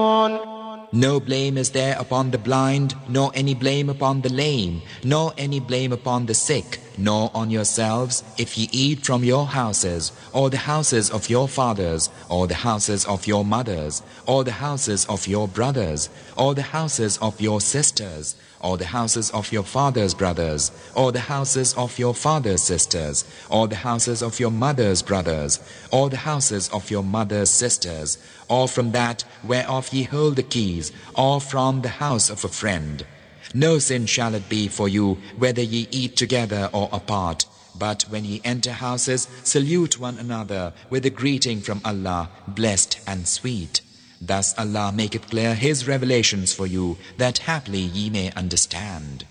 No blame is there upon the blind, nor any blame upon the lame, nor any blame upon the sick, nor on yourselves, if ye eat from your houses, or the houses of your fathers, or the houses of your mothers, or the houses of your brothers, or the houses of your sisters, or the houses of your father's brothers, or the houses of your father's sisters, or the houses of your mother's brothers, or the houses of your mother's sisters, or from that whereof ye hold the keys, or from the house of a friend. No sin shall it be for you, whether ye eat together or apart. But when ye enter houses, salute one another with a greeting from Allah, blessed and sweet. Thus Allah maketh clear His revelations for you, that haply ye may understand.